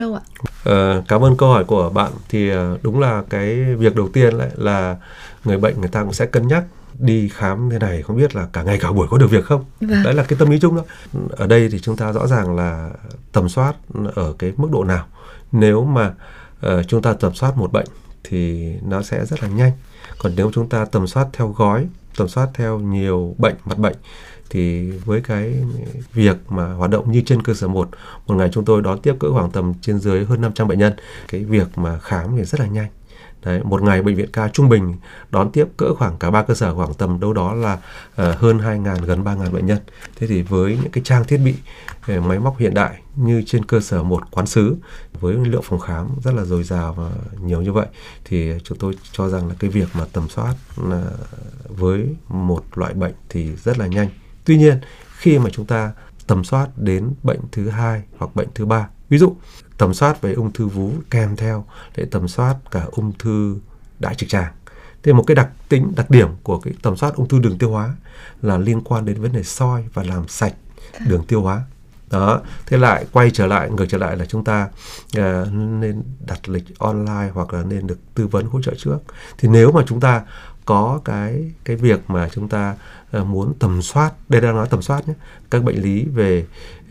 lâu ạ? Cảm ơn câu hỏi của bạn. Thì đúng là cái việc đầu tiên lại là người bệnh người ta cũng sẽ cân nhắc đi khám thế này không biết là cả ngày cả buổi có được việc không. Vâng. Đấy là cái tâm lý chung đó. Ở đây thì chúng ta rõ ràng là tầm soát ở cái mức độ nào. Nếu mà chúng ta tầm soát một bệnh thì nó sẽ rất là nhanh. Còn nếu chúng ta tầm soát theo gói, tầm soát theo nhiều mặt bệnh, thì với cái việc mà hoạt động như trên cơ sở một ngày chúng tôi đón tiếp cỡ khoảng tầm trên dưới hơn 500 bệnh nhân, cái việc mà khám thì rất là nhanh. Đấy, một ngày bệnh viện ca trung bình đón tiếp cỡ khoảng cả 3 cơ sở khoảng tầm đâu đó là hơn 2.000, gần 3.000 bệnh nhân. Thế thì với những cái trang thiết bị, máy móc hiện đại như trên cơ sở một quán xứ, với lượng phòng khám rất là dồi dào và nhiều như vậy, thì chúng tôi cho rằng là cái việc mà tầm soát với một loại bệnh thì rất là nhanh. Tuy nhiên, khi mà chúng ta tầm soát đến bệnh thứ 2 hoặc bệnh thứ 3, ví dụ tầm soát về ung thư vú kèm theo để tầm soát cả ung thư đại trực tràng. Thì một cái đặc điểm của cái tầm soát ung thư đường tiêu hóa là liên quan đến vấn đề soi và làm sạch đường tiêu hóa. Đó, thế lại ngược trở lại là chúng ta nên đặt lịch online hoặc là nên được tư vấn hỗ trợ trước. Thì nếu mà chúng ta có cái việc mà chúng ta muốn tầm soát, đây đang nói tầm soát nhé, các bệnh lý về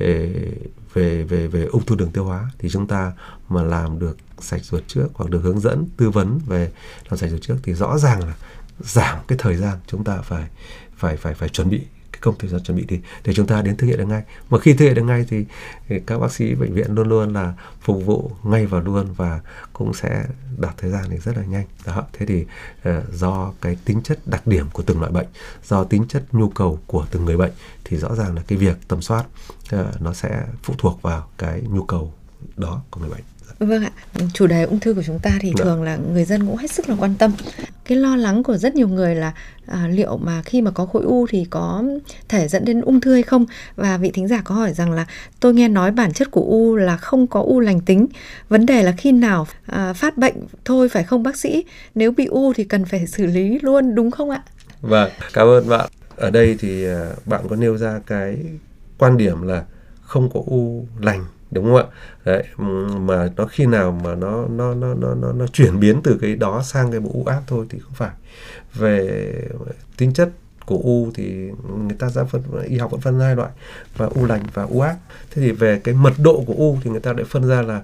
ung thư đường tiêu hóa, thì chúng ta mà làm được sạch ruột trước hoặc được hướng dẫn tư vấn về làm sạch ruột trước thì rõ ràng là giảm cái thời gian chúng ta phải chuẩn bị, cái công thời gian chuẩn bị đi để chúng ta đến thực hiện được ngay. Mà khi thực hiện được ngay thì các bác sĩ bệnh viện luôn luôn là phục vụ ngay và luôn, và cũng sẽ đạt thời gian thì rất là nhanh. Đó, thế thì do cái tính chất đặc điểm của từng loại bệnh, do tính chất nhu cầu của từng người bệnh, thì rõ ràng là cái việc tầm soát nó sẽ phụ thuộc vào cái nhu cầu đó của người bệnh. Vâng ạ, chủ đề ung thư của chúng ta thì thường là người dân cũng hết sức là quan tâm. Cái lo lắng của rất nhiều người là liệu mà khi mà có khối u thì có thể dẫn đến ung thư hay không? Và vị thính giả có hỏi rằng là tôi nghe nói bản chất của u là không có u lành tính. Vấn đề là khi nào phát bệnh thôi phải không bác sĩ? Nếu bị u thì cần phải xử lý luôn đúng không ạ? Vâng, cảm ơn bạn. Ở đây thì bạn có nêu ra cái quan điểm là không có u lành, đúng không ạ? Đấy, mà nó khi nào mà nó chuyển biến từ cái đó sang cái bộ u ác thôi thì không phải. Về tính chất của u thì người ta y học vẫn phân hai loại, và u lành và u ác. Thế thì về cái mật độ của u thì người ta lại phân ra là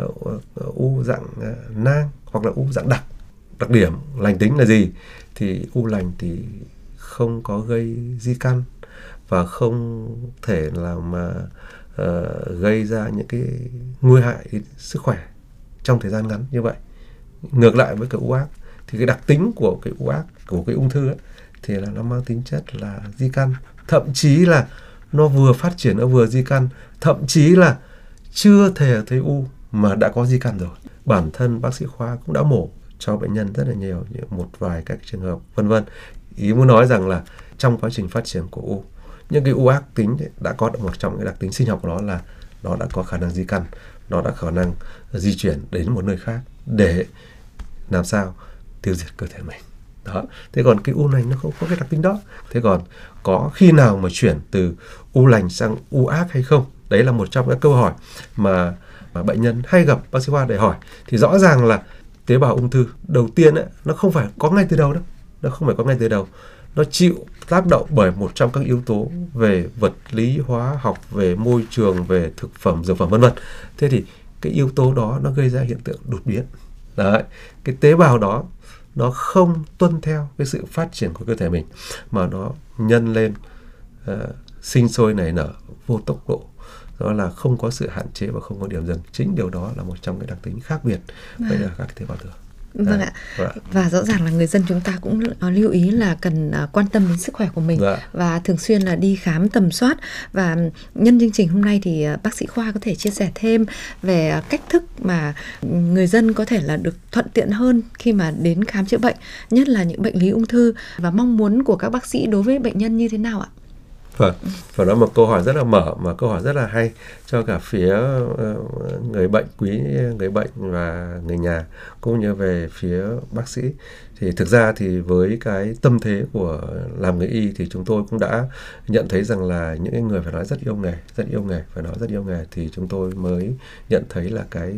u dạng nang hoặc là u dạng đặc. Đặc điểm lành tính là gì? Thì u lành thì không có gây di căn và không thể làm mà gây ra những cái nguy hại đến sức khỏe trong thời gian ngắn như vậy. Ngược lại với cái u ác thì cái đặc tính của cái u ác, của cái ung thư ấy, thì là nó mang tính chất là di căn, thậm chí là nó vừa phát triển nó vừa di căn, thậm chí là chưa thể thấy u mà đã có di căn rồi. Bản thân bác sĩ khoa cũng đã mổ cho bệnh nhân rất là nhiều, một vài các trường hợp vân vân. Ý muốn nói rằng là trong quá trình phát triển của u, những cái u ác tính đã có một trong cái đặc tính sinh học của nó là nó đã có khả năng di căn, nó đã khả năng di chuyển đến một nơi khác để làm sao tiêu diệt cơ thể mình. Đó. Thế còn cái u lành nó không có cái đặc tính đó. Thế còn có khi nào mà chuyển từ u lành sang u ác hay không? Đấy là một trong các câu hỏi mà bệnh nhân hay gặp bác sĩ khoa để hỏi. Thì rõ ràng là tế bào ung thư đầu tiên ấy, nó không phải có ngay từ đầu đâu. Nó không phải có ngay từ đầu. Nó chịu tác động bởi một trong các yếu tố về vật lý, hóa học, về môi trường, về thực phẩm, dược phẩm vân vân. Thế thì cái yếu tố đó nó gây ra hiện tượng đột biến. Đấy, cái tế bào đó nó không tuân theo cái sự phát triển của cơ thể mình mà nó nhân lên, sinh sôi nảy nở vô tốc độ. Đó là không có sự hạn chế và không có điểm dừng. Chính điều đó là một trong cái đặc tính khác biệt với các tế bào thường. Vâng ạ. Và rõ ràng là người dân chúng ta cũng lưu ý là cần quan tâm đến sức khỏe của mình và thường xuyên là đi khám tầm soát. Và nhân chương trình hôm nay thì bác sĩ Khoa có thể chia sẻ thêm về cách thức mà người dân có thể là được thuận tiện hơn khi mà đến khám chữa bệnh, nhất là những bệnh lý ung thư, và mong muốn của các bác sĩ đối với bệnh nhân như thế nào ạ? Vâng, và đó một câu hỏi rất là mở, mà câu hỏi rất là hay cho cả phía người bệnh, quý người bệnh và người nhà, cũng như về phía bác sĩ. Thì thực ra thì với cái tâm thế của làm người y thì chúng tôi cũng đã nhận thấy rằng là những người phải nói rất yêu nghề, phải nói rất yêu nghề, thì chúng tôi mới nhận thấy là cái